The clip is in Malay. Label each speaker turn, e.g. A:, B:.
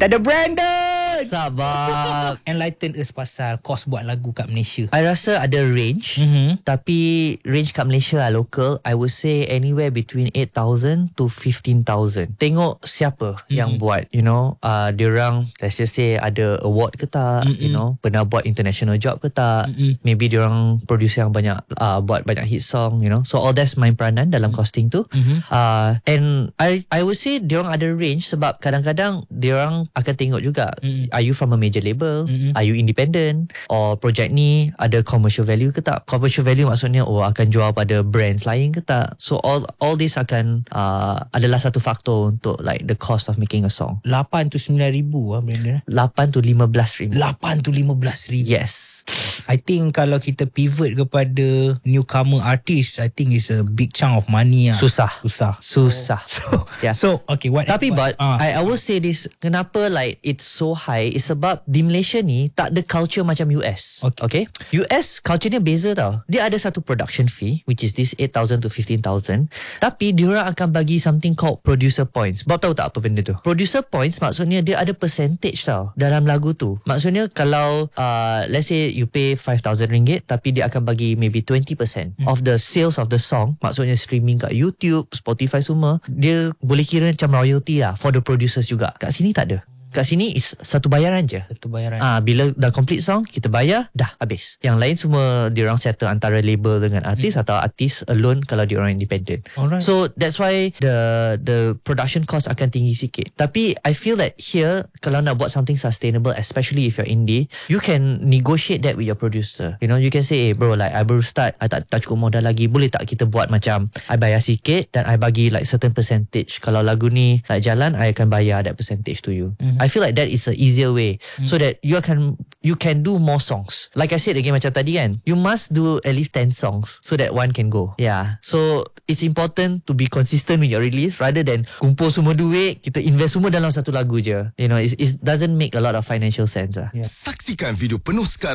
A: Tak ada Brandon.
B: Sabar.
A: Enlighten us pasal kos buat lagu kat Malaysia.
B: I rasa ada range, tapi range kat Malaysia lah, local, I would say anywhere between 8,000 to 15,000. Tengok siapa yang buat, you know, diorang let's just say ada award ke tak, you know, pernah buat international job ke tak, maybe diorang producer yang banyak buat banyak hit song, you know, so all that's main peranan dalam costing tu. And I would say diorang ada range sebab kadang-kadang diorang akan tengok juga, are you from a major label, are you independent, or project ni ada commercial value ke tak. Commercial value maksudnya akan jual pada brands lain ke tak. So all this akan adalah satu faktor untuk like the cost of making a song.
A: 8 to 9 ribu Brandon.
B: 8 to 15 ribu.
A: 8 to 15 ribu.
B: Yes.
A: I think kalau kita pivot kepada newcomer artist, I think it's a big chunk of money.
B: Susah.
A: So
B: Yeah.
A: So okay, what?
B: Tapi but I will say this, kenapa like it's so high is sebab di Malaysia ni tak ada culture macam US. Okay. US culture dia beza tau. Dia ada satu production fee which is this 8,000 to 15,000, tapi diorang akan bagi something called producer points. Bob tahu tak apa benda tu? Producer points maksudnya dia ada percentage tau dalam lagu tu. Maksudnya kalau let's say you pay RM5,000 tapi dia akan bagi maybe 20% of the sales of the song, maksudnya streaming kat YouTube, Spotify semua, dia boleh kira macam royalty lah for the producers juga. Kat sini tak ada. Kat sini is satu bayaran je.
A: Satu bayaran.
B: Bila dah complete song, kita bayar, dah habis. Yang lain semua diorang settle antara label dengan artis atau artis alone kalau diorang independent.
A: Alright.
B: So that's why the production cost akan tinggi sikit. Tapi I feel that here, kalau nak buat something sustainable, especially if you're indie, you can negotiate that with your producer. You know, you can say, bro, like I baru start, I tak cukup modal lagi, boleh tak kita buat macam I bayar sikit dan I bagi like certain percentage. Kalau lagu ni like jalan, I akan bayar that percentage to you. I feel like that is a easier way so that you can do more songs. Like I said again macam tadi kan, you must do at least 10 songs so that one can go. Yeah. So it's important to be consistent with your release rather than kumpul semua duit, kita invest semua dalam satu lagu je. You know, it doesn't make a lot of financial sense lah.
C: Saksikan video penuh sekarang